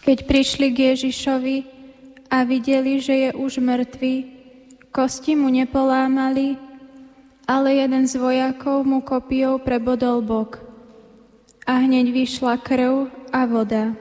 Keď prišli k Ježišovi a videli, že je už mŕtvý, kosti mu nepolámali, ale jeden z vojakov mu kopijou prebodol bok. A hneď vyšla krv a voda.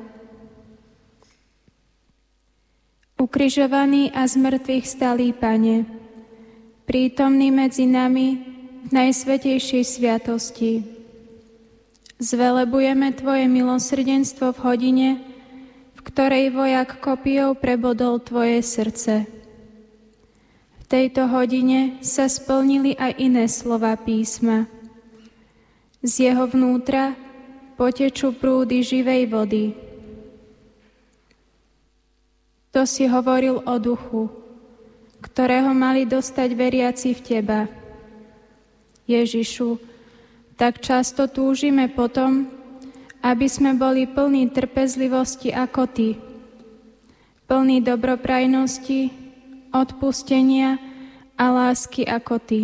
Ukrižovaný a z mŕtvych stalý Pane, prítomný medzi nami v najsvätejšej sviatosti. Zvelebujeme Tvoje milosrdenstvo v hodine, v ktorej vojak kopijou prebodol Tvoje srdce. V tejto hodine sa splnili aj iné slova písma. Z jeho vnútra potečú prúdy živej vody. To si hovoril o duchu, ktorého mali dostať veriaci v Teba. Ježišu, tak často túžime potom, aby sme boli plní trpezlivosti ako Ty, plní dobroprajnosti, odpustenia a lásky ako Ty.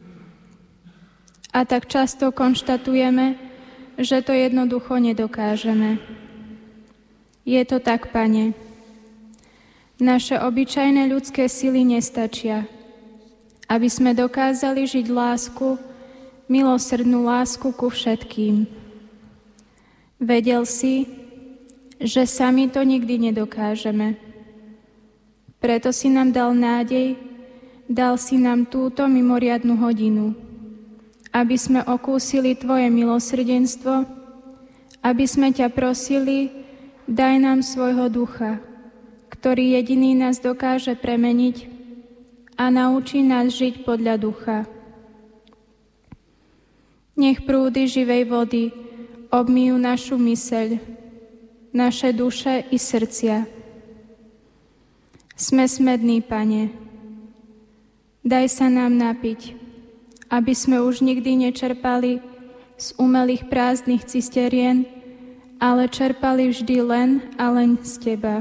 A tak často konštatujeme, že to jednoducho nedokážeme. Je to tak, Pane. Naše obyčajné ľudské sily nestačia, aby sme dokázali žiť lásku, milosrdnú lásku ku všetkým. Vedel si, že sami to nikdy nedokážeme. Preto si nám dal nádej, dal si nám túto mimoriadnu hodinu, aby sme okúsili Tvoje milosrdenstvo, aby sme ťa prosili, daj nám svojho ducha, ktorý jediný nás dokáže premeniť a naučí nás žiť podľa ducha. Nech prúdy živej vody obmýjú našu myseľ, naše duše i srdcia. Sme smední, Pane. Daj sa nám napiť, aby sme už nikdy nečerpali z umelých prázdnych cisterien, ale čerpali vždy len a len z Teba.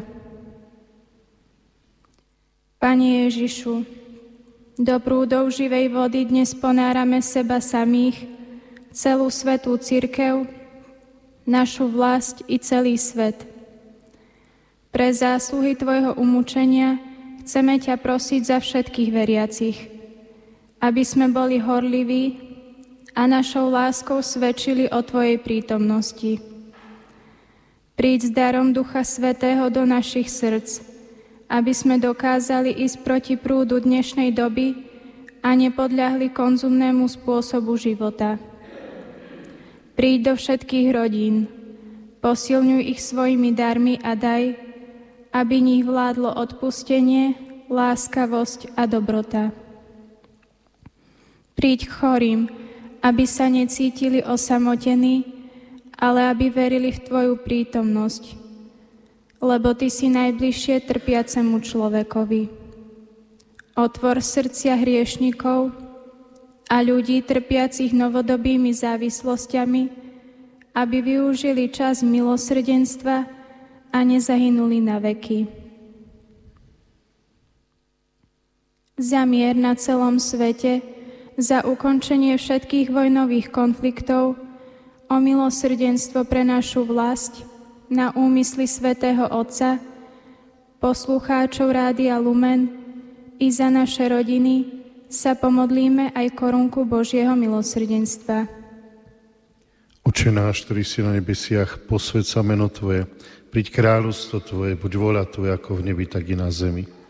Pane Ježišu, do prúdov živej vody dnes ponárame seba samých, celú svätú cirkev, našu vlast i celý svet. Pre zásluhy Tvojho umúčenia chceme ťa prosiť za všetkých veriacich, aby sme boli horliví a našou láskou svedčili o Tvojej prítomnosti. Príď s darom Ducha Svätého do našich srdc, aby sme dokázali ísť proti prúdu dnešnej doby a nepodľahli konzumnému spôsobu života. Príď do všetkých rodín, posilňuj ich svojimi darmi a daj, aby nich vládlo odpustenie, láskavosť a dobrota. Príď k chorým, aby sa necítili osamotení, ale aby verili v Tvoju prítomnosť, lebo Ty si najbližšie trpiacemu človekovi. Otvor srdcia hriešnikov a ľudí trpiacich novodobými závislosťami, aby využili čas milosrdenstva a nezahynuli na veky. Za mier na celom svete, za ukončenie všetkých vojnových konfliktov, o milosrdenstvo pre našu vlast, na úmysly svätého Otca, poslucháčov Rádia Lumen i za naše rodiny sa pomodlíme aj korunku Božieho milosrdenstva. Oče náš, ktorý si na nebesiach, posväť sa meno Tvoje, príď kráľovstvo Tvoje, buď vôľa Tvoja ako v nebi, tak i na zemi.